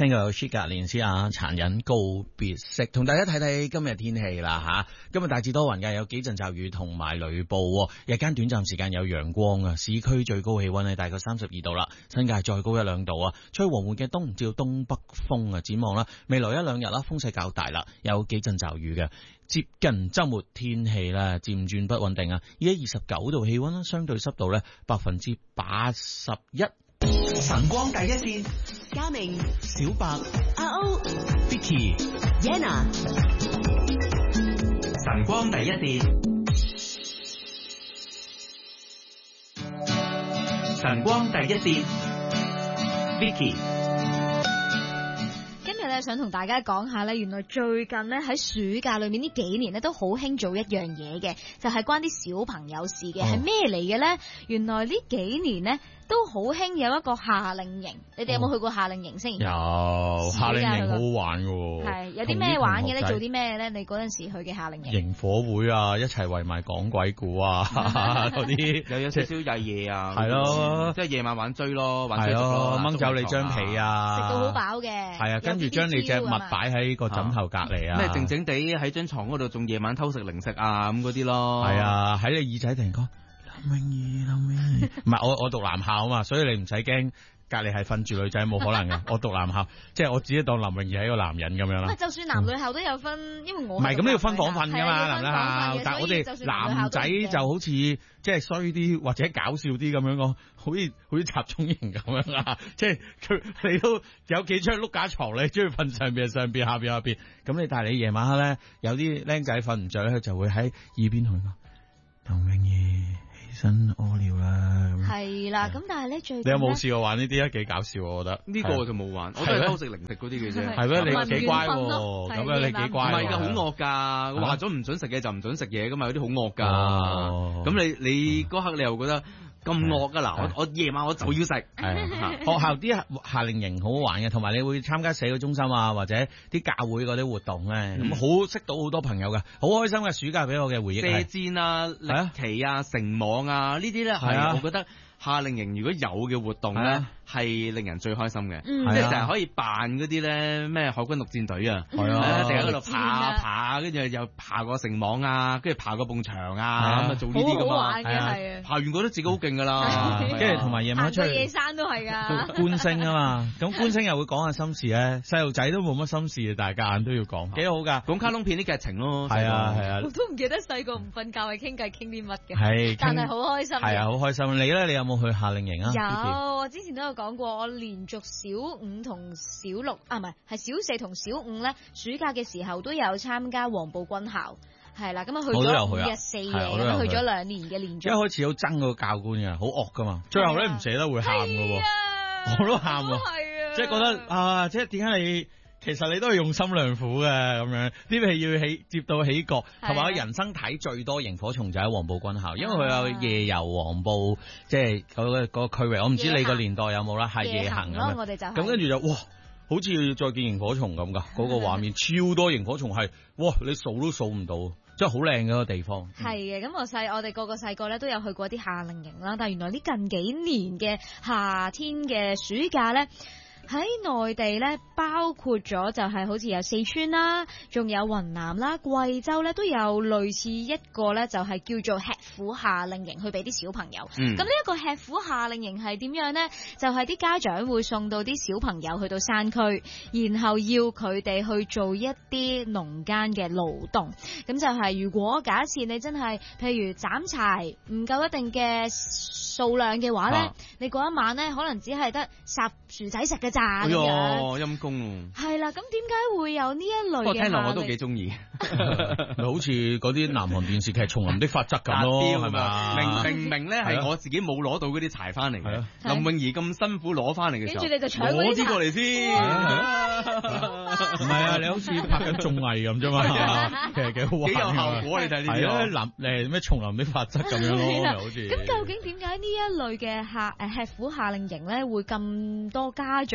聽過有 Sugar 連詩啊，殘忍告別式，同大家睇睇今日天氣啦吓。今日大致多雲嘅，有幾陣驟雨同埋雷暴，日間短暫時間有陽光啊。市區最高氣溫係大概32度啦，新界再高1-2度啊。吹和緩嘅東至東北風啊。展望啦，未來1-2日啦，風勢較大啦，有幾陣驟雨嘅。接近周末天氣啦，漸轉不穩定啊。而家29度氣溫啦，相對濕度咧81%。 晨光第一線， 嘉明、 小白、 阿歐、 Vicky、 Yana。 晨光第一線，晨光第一線 Vicky。 今日咧想同大家講下咧，原來最近咧喺暑假裏面呢幾年咧都好興做一樣嘢嘅，就係關啲小朋友事嘅。係咩嚟嘅咧？原來呢幾年咧都好興有一個夏令營，你哋有冇去過夏令營先？ 有夏令營好好玩嘅， 係有啲咩玩嘅咧？做啲咩咧？你嗰陣時去嘅夏令營？ 營火會啊，一齊圍埋講鬼故啊，嗰啲有少少曳嘢啊， 係咯， 即係夜晚玩追咯，玩係咯，掹走你張被啊， 食到好飽嘅， 係啊，跟住將你隻襪擺喺個枕頭隔離啊， 咩靜靜地喺張床嗰度，仲夜晚偷食零食啊咁嗰啲咯， 係啊，喺你耳仔突然講林泳儀，唔係我讀男校啊嘛，所以你唔使驚。隔離係瞓住女仔冇可能嘅，我讀男校，即係我只係當林泳儀係一個男人咁樣啦。 就算男女校都有分，因為我唔係咁你要分房瞓㗎嘛，男女校。但係我哋男仔就好似即係衰啲或者搞笑啲咁樣講，好似集中營咁樣啊！即係你都有幾張碌架床，你中意瞓上邊下邊。咁你但係你夜晚黑咧，有啲僆仔瞓唔着咧，就會喺耳邊同佢講林泳儀。真屙尿啦， 係啦，咁但係咧最近你有冇試過玩呢啲啊？幾搞笑我覺得呢個我就冇玩，我都係偷食零食嗰啲嘅啫。 係咩？你幾乖喎？咁樣你幾乖？ 唔係㗎，好惡㗎！話咗唔准食嘢就唔准食嘢㗎嘛，有啲好惡㗎。咁你嗰刻你又覺得咁惡㗎嗱？我夜晚我就要食。 學校啲夏令營好好玩嘅，同埋你會參加社區中心啊，或者啲教會嗰啲活動咧，咁好識到好多朋友嘅，好開心嘅。暑假俾我嘅回憶係射箭啊、歷奇啊、繩網啊呢啲咧係我覺得夏令營如果有嘅活動咧係令人最開心嘅，即係成日可以扮嗰啲咧咩海軍陸戰隊啊，成日喺度爬，跟住又爬過繩網啊，跟住爬過埲牆啊，咁啊做呢啲噶嘛，爬完覺得自己好勁噶啦， 跟住同埋夜晚出去野山都係噶觀星啊嘛，咁觀星又會講下心事咧，細路仔都冇乜心事，但係夾硬都要講，幾好噶， 講卡通片啲劇情咯， 係啊， 我都唔記得細個唔瞓覺係傾偈傾啲乜嘅， 係， 但係好開心， 係啊，好開心。你咧，你有冇去夏令營啊？ 有，我之前都有講過，我連續小五同小六啊，唔係小4同小5咧，暑假嘅時候都有參加黃埔軍校，係啦，咁啊去咗5日4夜，咁去咗2年嘅連續。一開始好憎個教官嘅，好惡噶嘛，最後咧唔捨得會喊噶喎，我都喊喎，即係覺得啊，即係點解你？其實你都係用心良苦嘅咁樣，啲戲要接到起角，同埋我人生睇最多螢火蟲就喺黃埔軍校，因為佢有夜遊黃埔，即係嗰個區域。我唔知你個年代有冇啦，係夜行咯，我哋就咁跟住就哇，好似要再見螢火蟲咁噶，嗰個畫面超多螢火蟲係，哇你數都數唔到，真係好靚嘅個地方。 係嘅，咁我哋個個細個咧都有去過啲夏令營啦，但係原來呢近幾年嘅夏天嘅暑假咧。喺內地咧，包括咗就係好似有四川啦，仲有雲南啦、貴州咧，都有類似一個咧，就係叫做吃苦夏令營，去俾啲小朋友。咁呢一個吃苦夏令營係點樣咧？就係啲家長會送到啲小朋友去到山區，然後要佢哋去做一啲農間嘅勞動。咁就係如果假設你真係譬如斬柴唔夠一定嘅數量嘅話咧，你嗰一晚咧可能只係得烚薯仔食嘅咋。 哎喲，陰公喎！ 係啦，咁點解會有呢一類嘅？ 我聽落我都幾中意， 好似嗰啲南韓電視劇《叢林的法則》咁咯，係咪啊？ 明咧係我自己冇攞到嗰啲柴翻嚟嘅，林泳儀咁辛苦攞翻嚟嘅時候， 跟住你就搶攞啲過嚟先。 唔係啊，你好似拍緊綜藝咁啫嘛，其實幾好玩， 幾有效果。你睇呢啲咯，咩叢林的法則咁樣咯，好似。 咁究竟點解呢一類嘅吃苦夏令營咧會咁多家長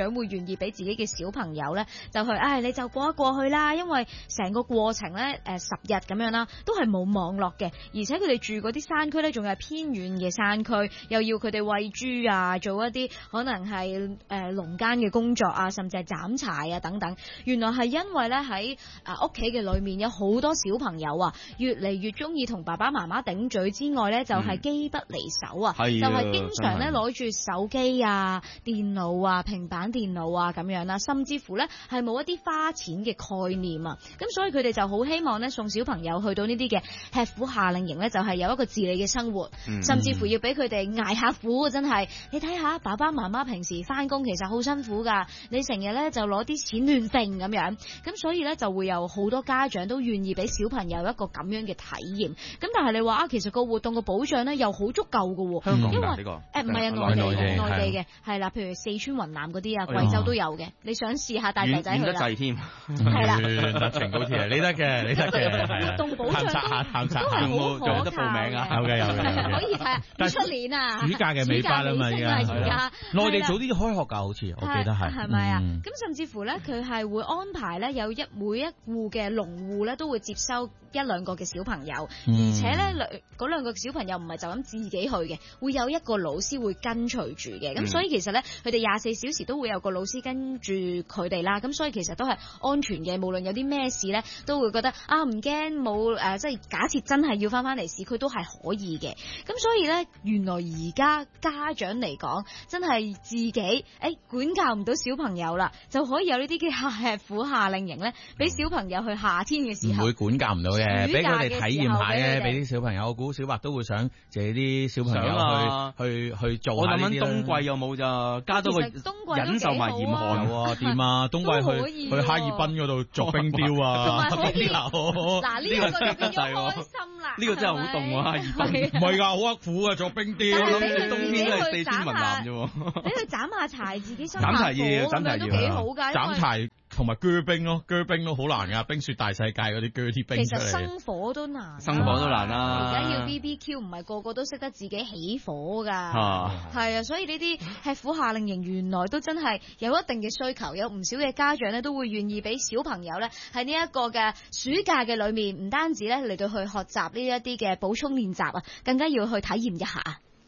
長會願意俾自己嘅小朋友咧，就去，你就過一過去啦，因為成個過程咧，10日咁樣啦，都係冇網絡嘅，而且佢哋住嗰啲山區咧，仲係偏遠嘅山區，又要佢哋餵豬啊，做一啲可能係農耕嘅工作啊，甚至係斬柴啊等等。原來係因為咧喺屋企嘅裏面有好多小朋友啊，越嚟越中意同爸爸媽媽頂嘴之外咧，就係機不離手啊，就係經常咧攞住手機啊、電腦啊、平板電腦啊咁樣啦，甚至乎咧係冇一啲花錢嘅概念啊，咁所以佢哋就好希望咧送小朋友去到呢啲嘅吃苦夏令營咧，就係有一個自理嘅生活，甚至乎要俾佢哋捱下苦，真係你睇下爸爸媽媽平時翻工其實好辛苦㗎，你成日咧就攞啲錢亂揈咁樣，咁所以咧就會有好多家長都願意俾小朋友一個咁樣嘅體驗。咁但係你話其實個活動嘅保障咧又好足夠㗎喎， 香港因為呢個唔係啊，內地嘅係啦，譬如四川、雲南嗰啲啊，貴州都有嘅。你想試下帶仔仔去啦？ 遠得滯添， 係啦， 搭乘高鐵你得嘅， 活動保障都係好可靠嘅。 有嘅， 可以睇下。但出年啊， 暑假嘅尾巴啦嘛，而家內地早啲開學㗎，好似我記得係咪啊？ 咁甚至乎咧，佢係會安排咧有每一戶嘅農戶咧都會接收1、2個嘅小朋友，而且咧嗰2個小朋友唔係就咁自己去嘅，會有一個老師會跟隨住嘅。咁所以其實咧，佢哋24小時都會有個老師跟住佢哋啦。咁所以其實都係安全嘅，無論有啲咩事咧，都會覺得唔驚冇即係假設真係要翻嚟市區都係可以嘅。咁所以咧，原來而家家長嚟講，真係自己管教唔到小朋友啦，就可以有呢啲嘅吃苦夏令營咧，俾小朋友去夏天嘅時候， 唔會管教唔到嘅，俾佢哋體驗下嘅，俾啲小朋友。我估小白都會想借啲小朋友去做下呢啲。我諗冬季有冇咋？加多個忍受埋嚴寒喎，掂啊！冬季去哈爾濱嗰度作冰雕啊！ 嗱呢個就變咗開心啦。 呢個真係好凍喎，哈爾濱。 唔係㗎，好刻苦啊！作冰雕。 冬天都係四川雲南啫喎。 俾佢斬下柴，自己生下火咁樣都幾好㗎。 斬柴同埋鋸冰咯，鋸冰都好難㗎。冰雪大世界嗰啲鋸啲冰出嚟。 其實生火都難。 生火都難啦。 而家要 BBQ 唔係個個都識得自己起火㗎。係啊，所以呢啲吃苦夏令營原來都真係有一定嘅需求，有唔少嘅家長咧都會願意俾小朋友咧喺呢一個嘅暑假嘅裏面，唔單止咧嚟到去學習呢一啲嘅補充練習啊，更加要去體驗一下。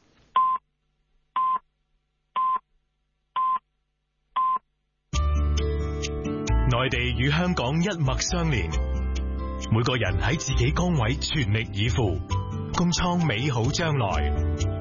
內地與香港一脈相連，每個人喺自己崗位全力以赴，共創美好將來。